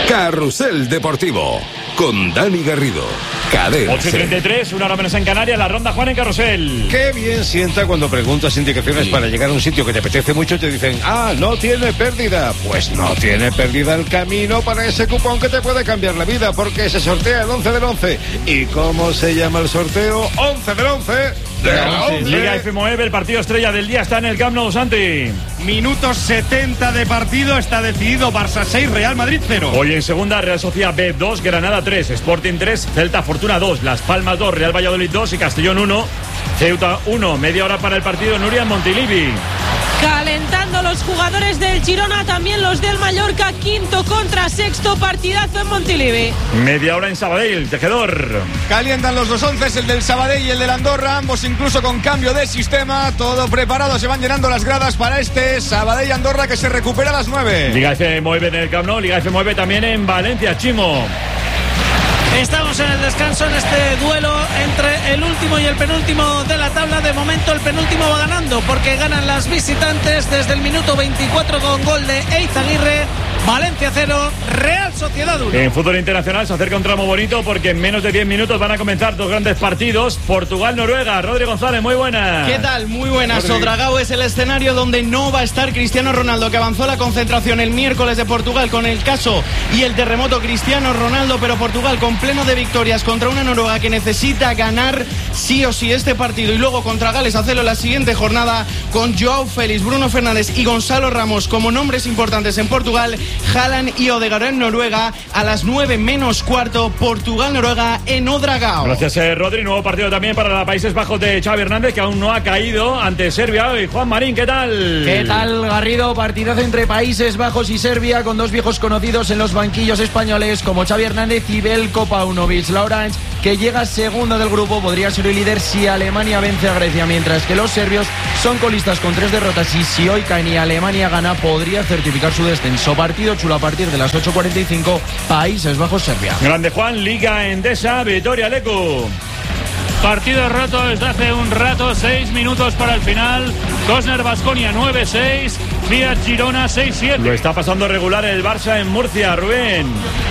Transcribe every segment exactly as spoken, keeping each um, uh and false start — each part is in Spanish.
Carrusel Deportivo con Dani Garrido. Cadena ocho y treinta y tres, una hora menos en Canarias, la ronda Juan en Carrusel. Qué bien sienta cuando preguntas indicaciones sí. para llegar a un sitio que te apetece mucho y te dicen, ah, no tiene pérdida. Pues no tiene pérdida el camino para ese cupón que te puede cambiar la vida, porque se sortea el once del once. ¿Y cómo se llama el sorteo? once del once de la once. Liga F M O E B, el partido estrella del día está en el Camp Nou, Santi. Minutos setenta de partido, está decidido. Barça seis, Real Madrid cero. Hoy en segunda, Real Sociedad B dos, Granada tres, Sporting tres, Celta Fortuna dos, Las Palmas dos, Real Valladolid dos y Castellón uno, Ceuta uno. Media hora para el partido, Nuria en Montilivi. Calentando los jugadores del Girona, también los del Mallorca, quinto contra sexto, partidazo en Montilivi. Media hora en Sabadell, Tejedor. Calientan los dos onces, el del Sabadell y el del Andorra, ambos incluso con cambio de sistema, todo preparado, se van llenando las gradas para este Sabadell-Andorra que se recupera a las nueve. Liga F M O E B en el Camp Nou, Liga F M O E B también en Valencia, Chimo. Estamos en el descanso en este duelo entre el último y el penúltimo de la tabla. De momento el penúltimo va ganando porque ganan las visitantes desde el minuto veinticuatro con gol de Eizaguirre. Valencia cero, Real Sociedad uno. En fútbol internacional se acerca un tramo bonito porque en menos de diez minutos van a comenzar dos grandes partidos. Portugal-Noruega. Rodri González, muy buena. ¿Qué tal? Muy buena. Sodragao es el escenario donde no va a estar Cristiano Ronaldo, que avanzó la concentración el miércoles de Portugal con el caso y el terremoto Cristiano Ronaldo, pero Portugal con pleno de victorias contra una Noruega que necesita ganar sí o sí este partido y luego contra Gales hacerlo la siguiente jornada con Joao Félix, Bruno Fernández y Gonzalo Ramos como nombres importantes en Portugal. Haaland y Odegaard en Noruega a las nueve menos cuarto, Portugal-Noruega en Odragao. Gracias, eh, Rodri. Nuevo partido también para los Países Bajos de Xavi Hernández, que aún no ha caído ante Serbia. Y Juan Marín, ¿qué tal? ¿Qué tal, Garrido? Partidazo entre Países Bajos y Serbia, con dos viejos conocidos en los banquillos españoles como Xavi Hernández y Belko Paunovic. La Orange, que llega segunda del grupo, podría ser el líder si Alemania vence a Grecia, mientras que los serbios son colistas con tres derrotas y si hoy caen y Alemania gana, podría certificar su descenso. Partido chulo a partir de las ocho cuarenta y cinco, Países Bajos-Serbia. Grande Juan, Liga Endesa, Vitoria Lecu. Partido roto desde hace un rato, seis minutos para el final. Cosner Baskonia nueve seis, Fiat Girona seis siete. Lo está pasando regular el Barça en Murcia, Rubén.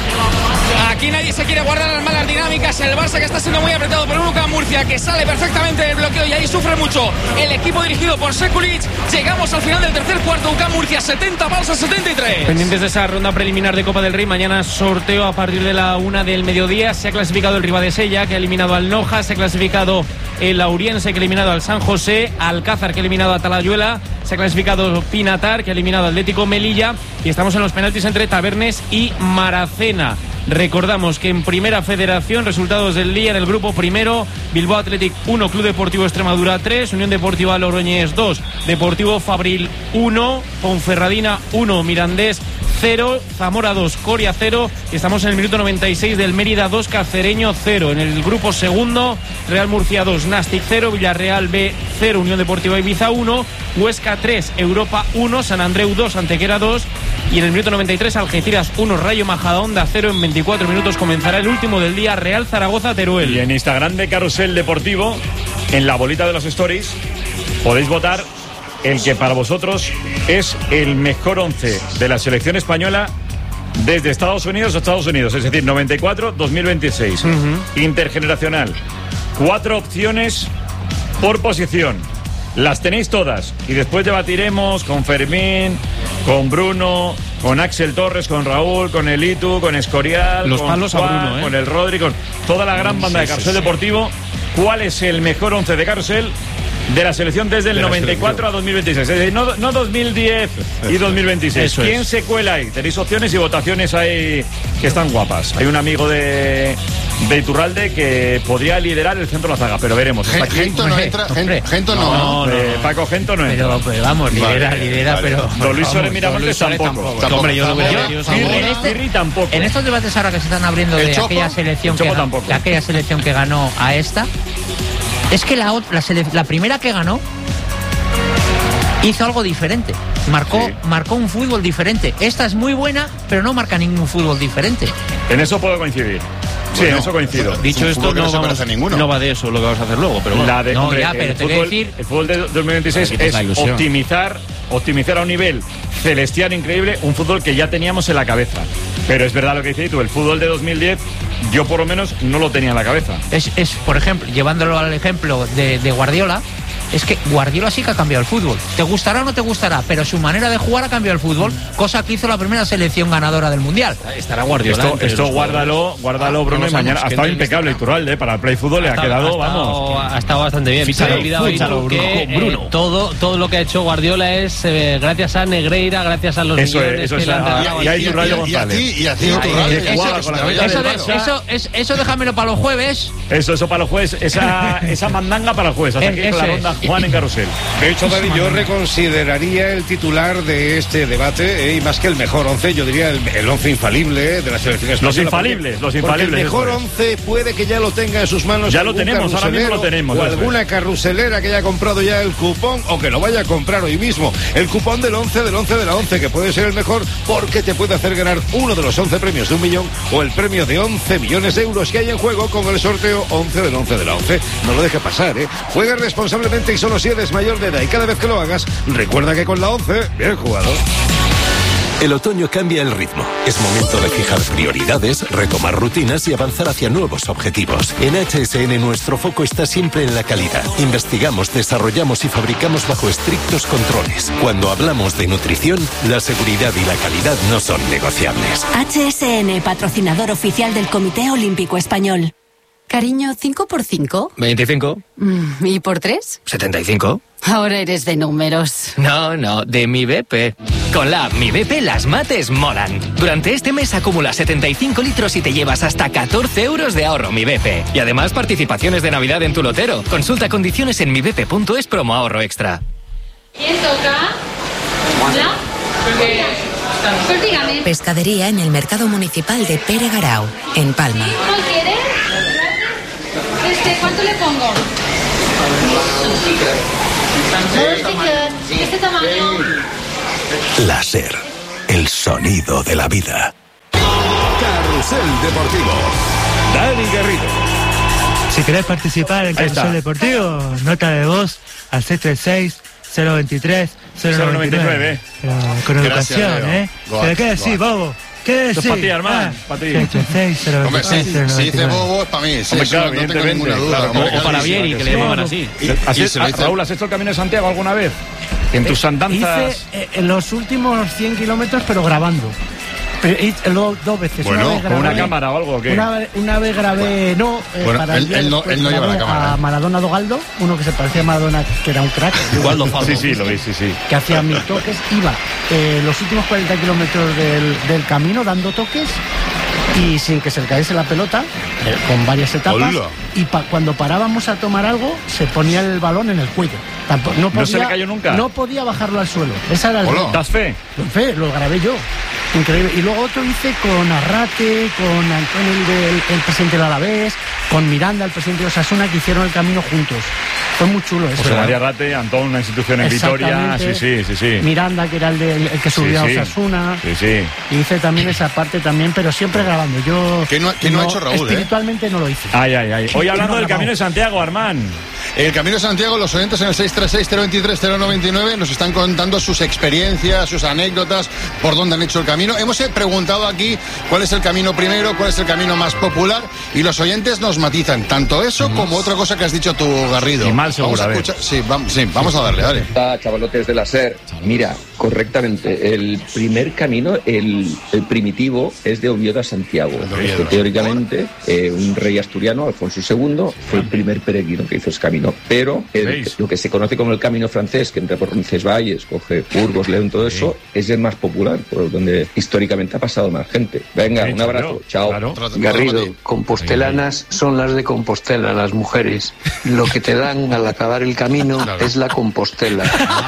Aquí nadie se quiere guardar las malas dinámicas. El Barça que está siendo muy apretado por un U C A Murcia que sale perfectamente del bloqueo y ahí sufre mucho el equipo dirigido por Sekulic. Llegamos al final del tercer cuarto. U C A Murcia setenta, Barça setenta y tres. Pendientes de esa ronda preliminar de Copa del Rey. Mañana sorteo a partir de la una del mediodía. Se ha clasificado el Ribadesella, que ha eliminado al Noja. Se ha clasificado el Auriense, que ha eliminado al San José. Alcázar, que ha eliminado a Talayuela. Se ha clasificado Pinatar, que ha eliminado al Atlético Melilla. Y estamos en los penaltis entre Tabernes y Maracena. Recordamos que en Primera Federación, resultados del día en el grupo primero: Bilbao Athletic uno, Club Deportivo Extremadura tres, Unión Deportiva Logroñés dos, Deportivo Fabril uno, Ponferradina uno, Mirandés cero, Zamora dos, Coria cero. Estamos en el minuto noventa y seis del Mérida dos, Cacereño cero. En el grupo segundo, Real Murcia dos, Nastic cero, Villarreal B cero, Unión Deportiva Ibiza uno, Huesca tres, Europa uno, San Andreu dos, Antequera dos. Y en el minuto noventa y tres, Algeciras uno, Rayo Majadahonda cero. En veinticuatro minutos comenzará el último del día, Real Zaragoza Teruel. Y en Instagram de Carrusel Deportivo, en la bolita de los stories, podéis votar el que para vosotros es el mejor once de la selección española desde Estados Unidos a Estados Unidos, es decir, noventa y cuatro a dos mil veintiséis. Uh-huh. Intergeneracional. Cuatro opciones por posición. Las tenéis todas y después debatiremos con Fermín, con Bruno, con Axel Torres, con Raúl, con Elitu, con Escorial, los con palos Juan, a Bruno, ¿eh? con el Rodri, con toda la gran banda sí, de Carrusel sí, Deportivo. Sí. ¿Cuál es el mejor once de Carrusel de la selección desde el de noventa y cuatro a dos mil veintiséis? Es decir, no, no dos mil diez y dos mil veintiséis. Eso ¿Quién es. se cuela ahí? Tenéis opciones y votaciones ahí que están guapas. Hay un amigo de, de Iturralde que podría liderar el centro de la zaga, pero veremos. Gen, Gento no entra. Gen, Gento no. No, no, eh, no. Paco Gento no entra. Pero, pero vamos, lidera, vale, lidera, vale. pero... Don Luis Suárez Miramontes tampoco. tampoco. tampoco. Hombre, yo lo hubiera yo, en, este, tampoco. en estos debates ahora que se están abriendo de Chopo, aquella selección que ganó, de aquella selección que ganó a esta, es que la, la, la primera que ganó hizo algo diferente. Marcó, sí. marcó un fútbol diferente. Esta es muy buena, pero no marca ningún fútbol diferente. En eso puedo coincidir. Sí, bueno, en eso coincido. Dicho esto, no, no, vamos, no va de eso lo que vamos a hacer luego. Pero bueno. La de, no, hombre, ya, pero el, te fútbol, voy a decir... el fútbol de dos mil veintiséis es optimizar, optimizar a un nivel celestial increíble un fútbol que ya teníamos en la cabeza. Pero es verdad lo que dices tú, el fútbol de dos mil diez, yo por lo menos no lo tenía en la cabeza. Es, es por ejemplo, llevándolo al ejemplo de, de Guardiola, es que Guardiola sí que ha cambiado el fútbol. Te gustará o no te gustará, pero su manera de jugar ha cambiado el fútbol, cosa que hizo la primera selección ganadora del Mundial. Estará Guardiola. Esto, esto guárdalo, guárdalo, Bruno, y mañana ha estado impecable Iturralde, ¿eh? Para el Play Fútbol le ha, ha quedado, ha estado, vamos. Ha estado bastante bien. Se ha olvidado ahí que Bruno. Eh, todo, todo lo que ha hecho Guardiola es eh, gracias a Negreira, gracias a los eso millones es, eso que es le han a, dado. Y a Iturralde González. Y a ti, Iturralde. Eso, eso, eso déjamelo para los jueves. Eso, eso para los jueves, esa, esa mandanga para los jueves. Hasta aquí es la ronda Juan en Carrusel. De hecho, David, yo reconsideraría el titular de este debate, eh, y más que el mejor once, yo diría el, el once infalible de la selección española. Los infalibles, porque, los infalibles. Porque el mejor once puede que ya lo tenga en sus manos. Ya lo tenemos, ahora mismo lo tenemos. O alguna carruselera que haya comprado ya el cupón o que lo vaya a comprar hoy mismo. El cupón del once del once de la once, que puede ser el mejor porque te puede hacer ganar uno de los once premios de un millón o el premio de once millones de euros que hay en juego con el sorteo once del once de la once. No lo deje pasar, ¿eh? Juega responsablemente y solo si eres mayor de edad. Y cada vez que lo hagas, recuerda que con la once, bien jugado. El otoño cambia el ritmo. Es momento de fijar prioridades, retomar rutinas y avanzar hacia nuevos objetivos. En H S N nuestro foco está siempre en la calidad. Investigamos, desarrollamos y fabricamos bajo estrictos controles. Cuando hablamos de nutrición, la seguridad y la calidad no son negociables. H S N, patrocinador oficial del Comité Olímpico Español. Cariño, ¿cinco por cinco? veinticinco. ¿Y por tres? setenta y cinco. Ahora eres de números. No, no, de Mi B P. Con la app Mi B P las mates molan. Durante este mes acumula setenta y cinco litros y te llevas hasta catorce euros de ahorro Mi B P. Y además participaciones de Navidad en tu lotero. Consulta condiciones en mi b p punto es promo ahorro extra. ¿Quién toca? ¿Hola? Pues dígame. Pescadería en el Mercado Municipal de Pere Garau, en Palma. ¿No quieres? Este, ¿cuánto le pongo? ¿De este tamaño? La SER, el sonido de la vida. Carrusel Deportivo. Dani Garrido. Si querés participar en Carrusel Deportivo, nota de voz al seis tres seis, cero veintitrés, cero noventa y nueve. Pero con educación, Gracias, ¿eh? ¿Pero qué decís, bobo? ¿Qué decís? Esto es para ti, hermano. Ah, para ti. seis tres seis, cero veintitrés, Hombre, si, si dice bobo es para mí. Sí, Hombre, claro, no tengo ninguna duda. Claro, Hombre, o para Vieri, que le llamaban así. Y, y, y se lo dice... Raúl, ¿has hecho el Camino de Santiago alguna vez? En tus andanzas. Hice eh, en los últimos cien kilómetros, pero grabando. Pero, y, lo, dos veces. Bueno, una vez grabé, ¿con una cámara o algo? ¿O qué? Una, una vez grabé, no, eh, bueno, para él, el él, no, él no lleva la cámara. A Maradona Dogaldo, uno que se parecía a Maradona, que era un crack. Igual sí, sí, lo vi, sí, sí. Que hacía mil toques. Iba eh, los últimos cuarenta kilómetros del, del camino dando toques y sin que se le cayese la pelota, eh, con varias etapas. Hola. Y pa, cuando parábamos a tomar algo, se ponía el balón en el cuello. Tampoco, no, podía, ¿No se le cayó nunca? No podía bajarlo al suelo. Esa era el ¿Das fe? Fe, lo grabé yo. Increíble. Y luego otro hice con Arrate, con Antonio, el, el presidente del Alavés, con Miranda, el presidente de Osasuna, que hicieron el camino juntos. Fue muy chulo eso. José María Arrate, Antón, una institución en Vitoria. Sí, sí, sí, sí. Miranda, que era el, de, el que subía sí, sí. a Osasuna. Sí, sí. Y hice también esa parte también, pero siempre grabando. Yo ¿Qué no, qué no, no ha hecho Raúl? Espiritualmente eh? no lo hice. Ay, ay, ay. Hoy hablando no del Camino de Santiago, Armán. El Camino de Santiago, los oyentes en el seis tres seis, cero veintitrés, cero noventa y nueve nos están contando sus experiencias, sus anécdotas, por dónde han hecho el camino. Hemos preguntado aquí cuál es el camino primero, cuál es el camino más popular, y los oyentes nos matizan tanto eso como otra cosa que has dicho tú, Garrido. Y mal seguro, vamos a escuchar. Sí, vamos, sí, vamos a darle, dale. Ah, chavalotes de la SER, mira, correctamente, el primer camino, el, el primitivo, es de Oviedo a Santiago. Oviedo. Teóricamente, eh, un rey asturiano, Alfonso segundo, fue el primer peregrino que hizo ese camino. Pero el, lo que se conoce como el camino francés, que entra por Roncesvalles, coge Burgos, León, todo eso, sí. es el más popular, por donde históricamente ha pasado más gente. Venga, sí, un abrazo, claro, chao. Claro. Garrido, compostelanas son las de Compostela, las mujeres. Lo que te dan al acabar el camino claro. es la Compostela.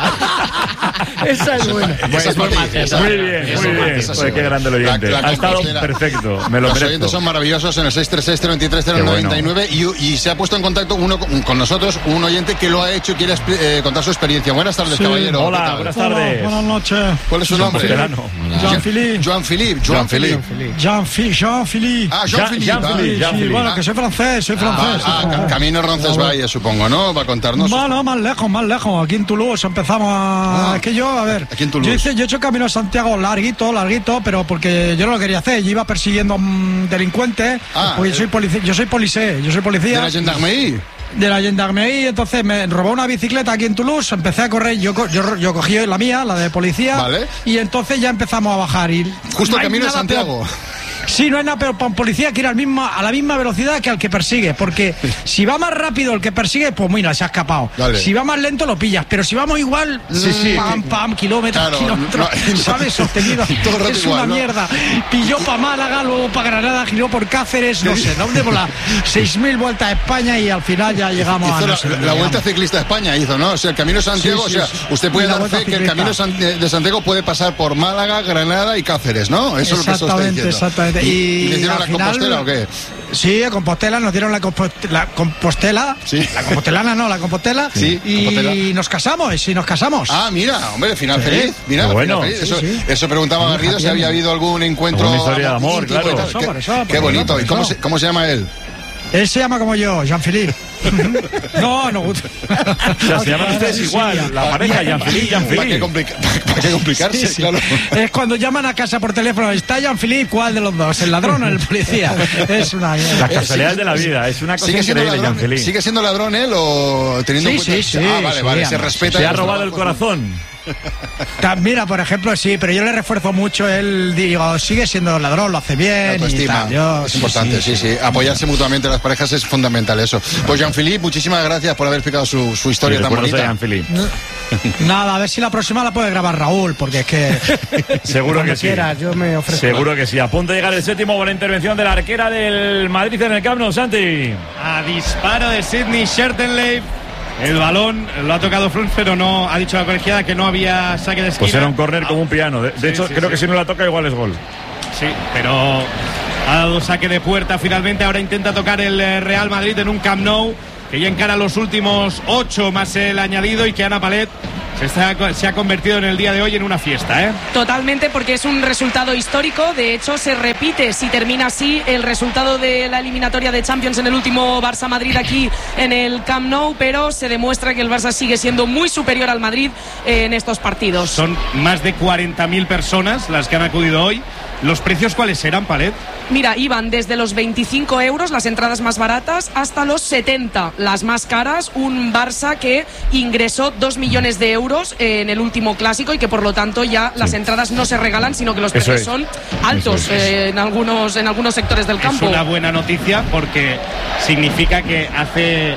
Esa es buena. Esa es muy bien, muy bien. Pues qué grande el oyente. Ha estado perfecto. Me lo Los oyentes son maravillosos en el seis tres seis, cero veintitrés, cero noventa y nueve y, y se ha puesto en contacto uno con, con nosotros, un oyente que lo ha hecho y quiere eh, contar su experiencia. Buenas tardes, sí. caballero. Hola, buenas tardes. Hola, buenas noches. ¿Cuál es su nombre? Jean-Philippe. Jean-Philippe. Jean-Philippe. Jean-Philippe. Ah, Jean-Philippe. Sí, bueno, que soy francés, soy francés. Ah, ah, camino Roncesvalles, supongo, ¿no? Va a contarnos. No, no, más lejos, más lejos. Aquí en Toulouse empezamos a... que yo, a ver, Aquí en yo, Toulouse. hice, yo he hecho Camino a Santiago larguito, larguito, pero porque yo no lo quería hacer. Yo iba persiguiendo a un delincuente, Ah, porque yo soy policía, yo soy policía, yo soy policía. ¿De la gendarmería? De la gendarmería, entonces me robó una bicicleta aquí en Toulouse, empecé a correr, yo, co- yo, yo cogí la mía, la de policía, Vale. y entonces ya empezamos a bajar. Y Justo no hay camino de nada Santiago. peor- Sí, no hay nada peor para un policía que ir al misma, a la misma velocidad que al que persigue, porque si va más rápido el que persigue, pues mira, se ha escapado. Dale. Si va más lento, lo pillas, pero si vamos igual, Sí, sí. pam, pam, kilómetros, Claro, kilómetros, no, no. ¿sabes? Sostenido. Todo el rato Es igual, una ¿no? mierda. Pilló para Málaga, luego para Granada, giró por Cáceres, no sé, ¿dónde por las seis mil vueltas a España y al final ya llegamos a... Hizo no la, sé, la llegamos. Vuelta Ciclista a España hizo, ¿no? O sea, el Camino de Santiago, Sí, sí, o sea, sí. usted puede Y la dar Vuelta fe que el Ciclista. Camino San- de Santiago puede pasar por Málaga, Granada y Cáceres, ¿no? Eso es lo que se está Exactamente, diciendo. exactamente. ¿Y, Y, y le dieron al la final- Compostela o qué? Sí, a Compostela, nos dieron la, compost- la Compostela. Sí. La Compostelana, no, la Compostela. Sí, y Compostela. nos casamos, y sí, nos casamos. Ah, mira, hombre, final Sí. feliz. Mira, Qué final bueno. feliz. Sí, eso, sí. eso preguntaba Sí, Garrido si happy había ending. habido algún encuentro. Una historia de amor, íntimo y claro. tal. Por eso, Qué, por eso, qué por bonito. eso, ¿Y cómo por se, eso. cómo se llama él? Él se llama como yo, Jean-Philippe. No, no. O sea, se llaman ustedes igual, la pareja, Jean-Philippe, ¿Para qué, Jean-Philippe. complica- para qué complicarse? Sí, sí. Claro. Es cuando llaman a casa por teléfono, ¿está Jean-Philippe? ¿Cuál de los dos? ¿El ladrón o el policía? Es una... Las casualidades de la vida, es una cosa ¿Sigue siendo, increíble, ladrón, Jean-Philippe. ¿Sigue siendo ladrón él o teniendo Sí, en cuenta? sí, sí, Ah, vale, sí, vale, se además. respeta. Se ha los robado el trabajos, ¿no? corazón. Ta- Mira, por ejemplo, sí, pero yo le refuerzo mucho. Él, digo, sigue siendo ladrón, lo hace bien. Y Autoestima. tal. Yo, Es sí, importante, sí, sí. Apoyarse mutuamente a las parejas es fundamental eso. Pues Jean-Philippe, muchísimas gracias por haber explicado su, su historia Y tan recuerdos a bonita. Jean-Philippe. Nada, a ver si la próxima la puede grabar Raúl, porque es que... Seguro que Cuando sí. quieras, yo me ofrezco. Seguro que sí. A punto de llegar el séptimo por la intervención de la arquera del Madrid en el Camp Nou, Santi. A disparo de Sidney Schertenleib. El balón lo ha tocado Frunz, pero no ha dicho la colegiada que no había saque de esquina. Pues era un córner como un piano. De, de Sí, hecho, sí, creo sí. que si no la toca, igual es gol. Sí, pero ha dado saque de puerta finalmente. Ahora intenta tocar el eh, Real Madrid en un Camp Nou que ya encara los últimos ocho más el añadido y que Ana Palet se, está, se ha convertido en el día de hoy en una fiesta, ¿eh? Totalmente, porque es un resultado histórico. De hecho, se repite, si termina así, el resultado de la eliminatoria de Champions en el último Barça-Madrid aquí en el Camp Nou, pero se demuestra que el Barça sigue siendo muy superior al Madrid eh, en estos partidos. Son más de cuarenta mil personas las que han acudido hoy. ¿Los precios cuáles serán, Palet? Mira, iban desde los veinticinco euros, las entradas más baratas, hasta los setenta, las más caras. Un Barça que ingresó dos millones de euros en el último clásico y que por lo tanto ya las entradas no se regalan, sino que los Eso precios es. son altos Eso es. eh, en, algunos, en algunos sectores del campo. Es una buena noticia porque significa que hace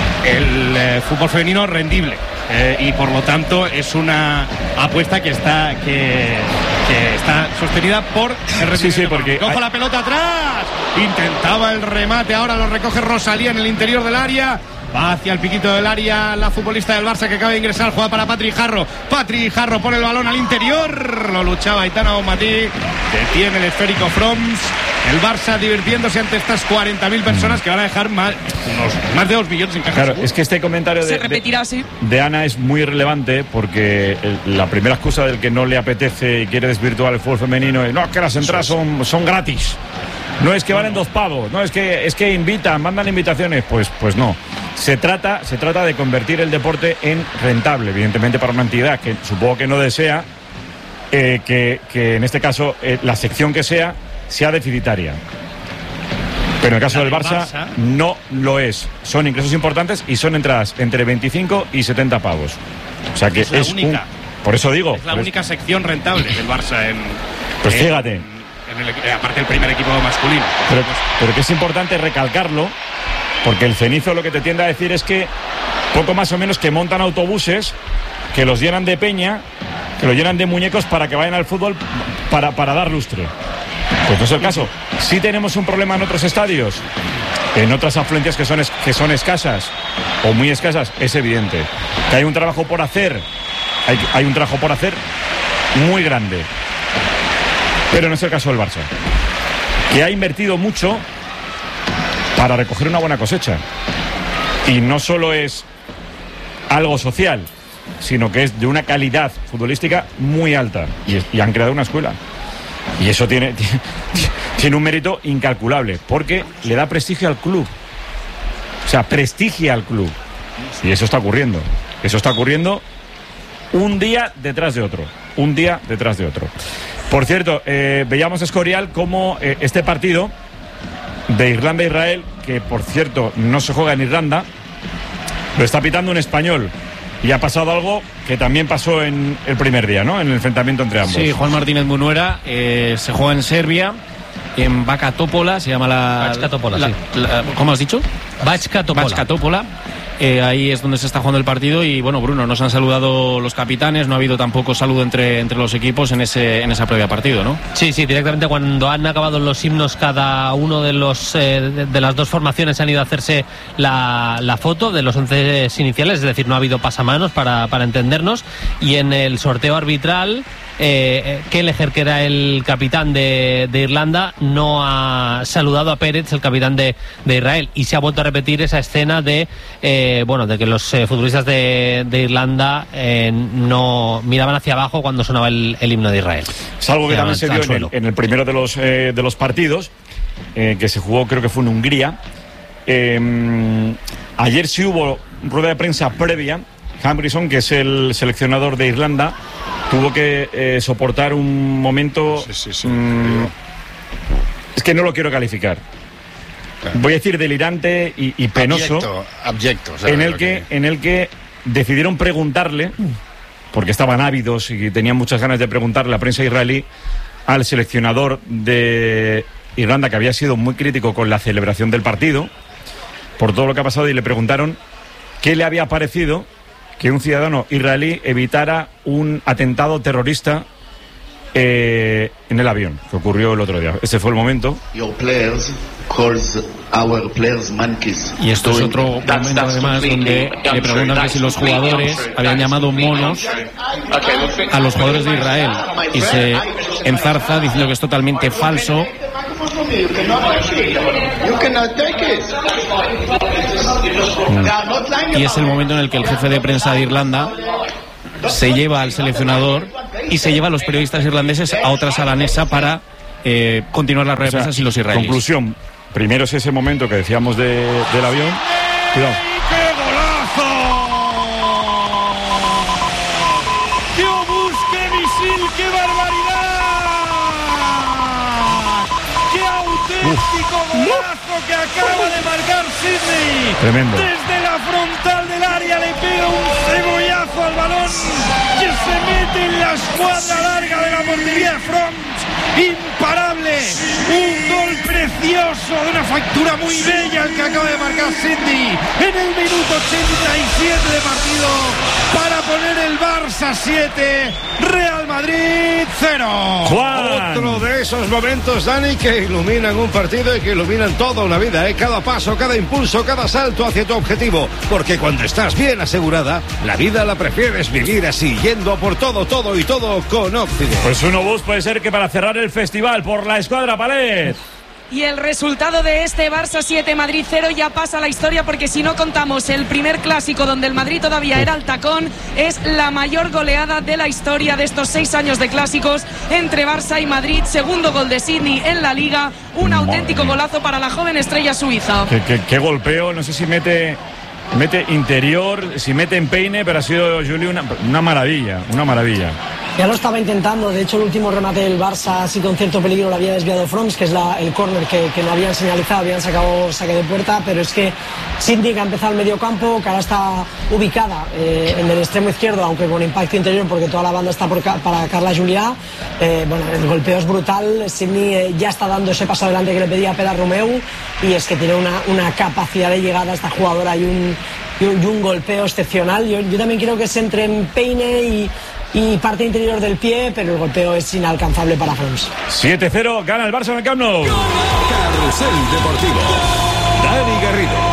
el eh, fútbol femenino rendible. Eh, y por lo tanto es una apuesta que está que, que está sostenida por el Sí, sí, porque cojo hay- la pelota atrás, intentaba el remate, ahora lo recoge Rosalía en el interior del área. Va hacia el piquito del área la futbolista del Barça que acaba de ingresar, juega para Patri Jarro. Patri Jarro pone el balón al interior, lo luchaba Aitana Bonmatí, detiene el esférico Froms. El Barça divirtiéndose ante estas cuarenta mil personas que van a dejar más, unos, más de dos millones en caja. Claro, seguro. es que este comentario Se de, de, repetirá así. de Ana es muy relevante porque el- la primera excusa del que no le apetece y quiere desvirtuar el fútbol femenino es no, es que las entradas son, son gratis. No es que valen dos pavos, no es que es que invitan, mandan invitaciones, pues, pues no. Se trata, se trata de convertir el deporte en rentable, evidentemente para una entidad que supongo que no desea eh, que, que en este caso eh, la sección que sea sea deficitaria. Pero en el caso La del del Barça, Barça. no lo es. Son ingresos importantes y son entradas entre veinticinco y setenta pavos. O sea que Es la es un- única. por eso digo. Es la por única sección rentable del Barça en. Pues en- fíjate. en el- eh, aparte del primer equipo masculino. Pero, pero que es importante recalcarlo, porque el cenizo lo que te tiende a decir es que poco más o menos que montan autobuses, que los llenan de peña, que los llenan de muñecos para que vayan al fútbol para, para dar lustre. Pues no es el caso. Sí tenemos un problema en otros estadios, en otras afluencias que son, es- que son escasas o muy escasas, es evidente. Que hay un trabajo por hacer, hay, hay un trabajo por hacer muy grande. Pero no es el caso del Barça, que ha invertido mucho para recoger una buena cosecha. Y no solo es algo social, sino que es de una calidad futbolística muy alta. Y, es- y han creado una escuela. Y eso tiene, tiene, tiene un mérito incalculable, porque le da prestigio al club. O sea, prestigia al club. Y eso está ocurriendo. Eso está ocurriendo un día detrás de otro, un día detrás de otro. Por cierto, eh, veíamos a Escorial cómo eh, este partido de Irlanda-Israel, que por cierto no se juega en Irlanda, lo está pitando un español. Y ha pasado algo que también pasó en el primer día, ¿no? En el enfrentamiento entre ambos. Sí, Juan Martínez Munuera, eh, se juega en Serbia, en Bačka Topola, se llama la... Bačka Topola, la, sí. La, ¿Cómo has dicho? Bačka Topola. Bačka Topola. Eh, ahí es donde se está jugando el partido y bueno, Bruno, nos han saludado los capitanes, no ha habido tampoco saludo entre, entre los equipos en ese en esa previa partido, ¿no? Sí, sí, directamente cuando han acabado los himnos cada uno de los eh, de, de las dos formaciones han ido a hacerse la, la foto de los once iniciales, es decir, no ha habido pasamanos para, para entendernos, y en el sorteo arbitral Eh, Kelleher, que era el capitán de, de Irlanda, no ha saludado a Pérez, el capitán de, de Israel, y se ha vuelto a repetir esa escena de eh, bueno, de que los eh, futbolistas de, de Irlanda eh, no miraban hacia abajo cuando sonaba el, el himno de Israel. Es algo que también se dio en el, en el primero de los, eh, de los partidos, eh, que se jugó, creo que fue en Hungría. Eh, ayer sí hubo rueda de prensa previa. Humphreys, que es el seleccionador de Irlanda, tuvo que eh, soportar un momento... Sí, sí, sí. Mmm, es que no lo quiero calificar. Claro. Voy a decir delirante y, y penoso. Abyecto, abyecto, en el que, que en el que decidieron preguntarle, porque estaban ávidos y tenían muchas ganas de preguntarle a la prensa israelí, al seleccionador de Irlanda, que había sido muy crítico con la celebración del partido, por todo lo que ha pasado, y le preguntaron qué le había parecido que un ciudadano israelí evitara un atentado terrorista eh, en el avión, que ocurrió el otro día. Ese fue el momento. Y esto es otro momento, además, donde le preguntan que si los jugadores habían llamado monos a los jugadores de Israel, y se enzarza diciendo que es totalmente falso. Y es el momento en el que el jefe de prensa de Irlanda se lleva al seleccionador y se lleva a los periodistas irlandeses a otra sala anexa para eh, continuar la rueda de prensa sin los israelíes. Conclusión, primero es ese momento que decíamos de, del avión. Cuidado. ¡Qué golazo! ¡Qué obús, qué misil, qué barbaridad! ¡Qué auténtico golazo que acaba de marcar Sidney! Tremendo. Desde la frontal del área le pega un cebollazo al balón que se mete en la escuadra larga de la portería de Front. Imparable, un gol precioso de una factura muy bella el que acaba de marcar Sidney en el minuto ochenta y siete de partido para poner el Barça siete, Real Madrid cero. Juan. Otro de esos momentos, Dani, que iluminan un partido y que iluminan toda una vida, ¿eh? Cada paso, cada impulso, cada salto hacia tu objetivo, porque cuando estás bien asegurada, la vida la prefieres vivir así, yendo a por todo, todo y todo con Occident. Pues un obús puede ser que para cerrar el festival por la escuadra Palet. Y el resultado de este Barça siete, Madrid cero ya pasa a la historia, porque si no contamos el primer clásico donde el Madrid todavía era el tacón, es la mayor goleada de la historia de estos seis años de clásicos entre Barça y Madrid. Segundo gol de Sidney en la Liga, un Madre auténtico mía. golazo para la joven estrella suiza. Qué, qué, qué golpeo, no sé si mete mete interior, si mete empeine, pero ha sido, Juli, una, una maravilla, una maravilla. Ya lo estaba intentando, de hecho el último remate del Barça así con cierto peligro lo había desviado Froms, que es la, el córner que, que no habían señalizado, habían sacado saque de puerta, pero es que Sidney, que ha empezado el medio campo, que ahora está ubicada eh, en el extremo izquierdo, aunque con impacto interior porque toda la banda está por, para Carla Julià, eh, bueno, el golpeo es brutal. Sidney eh, ya está dando ese paso adelante que le pedía Pere Romeu, y es que tiene una, una capacidad de llegada a esta jugadora y un, y un, y un golpeo excepcional. Yo, yo también quiero que se entre en peine y y parte interior del pie, pero el golpeo es inalcanzable para Froms. siete cero, gana el Barça en el Camp Nou. Carrusel Deportivo. Dani Garrido.